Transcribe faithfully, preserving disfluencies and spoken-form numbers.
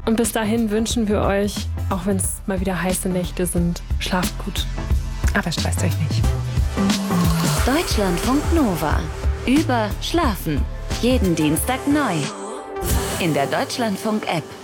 Und bis dahin wünschen wir euch, auch wenn es mal wieder heiße Nächte sind, schlaft gut. Aber stresst euch nicht. Deutschlandfunk Nova. Über Schlafen. Jeden Dienstag neu. In der Deutschlandfunk-App.